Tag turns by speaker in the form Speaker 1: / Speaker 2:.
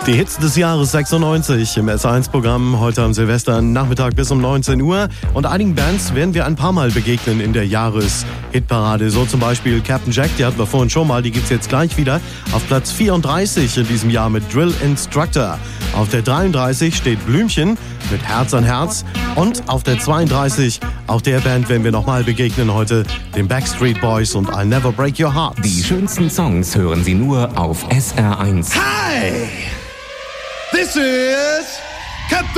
Speaker 1: Die Hits des Jahres 96 im S1-Programm heute am Silvesternachmittag bis um 19 Uhr. Und einigen Bands werden wir ein paar Mal begegnen in der Jahreshitparade. So zum Beispiel Captain Jack, die hatten wir vorhin schon mal, die gibt's jetzt gleich wieder. Auf Platz 34 in diesem Jahr mit Drill Instructor. Auf der 33 steht Blümchen mit Herz an Herz. Und auf der 32, auch der Band werden wir nochmal begegnen heute, den Backstreet Boys und I'll Never Break Your Heart.
Speaker 2: Die schönsten Songs hören Sie nur auf SR1.
Speaker 3: Hi! This is Captain